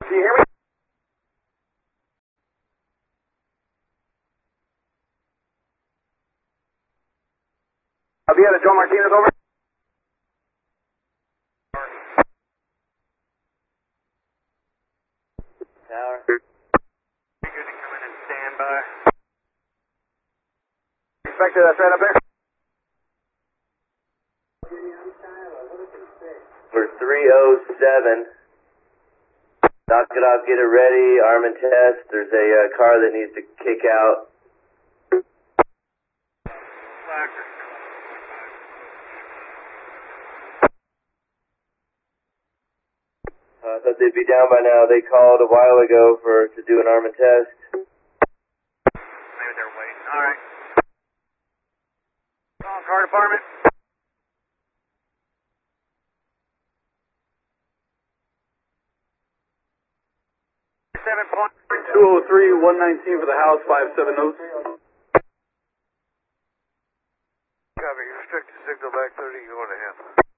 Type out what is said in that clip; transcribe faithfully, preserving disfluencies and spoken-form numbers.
Can you hear me? Avieta, Joe Martinez, over. Tower. Good to come in and stand by. Inspector, that's right up there. For three oh seven. Knock it off, get it ready, arm and test. There's a uh, car that needs to kick out. Uh, I thought they'd be down by now. They called a while ago for to do an arm and test. Maybe they're waiting. All right. Call car department. Seven point two oh three, one nineteen for the house, five seven notes. Copy, restricted signal back thirty, going to him.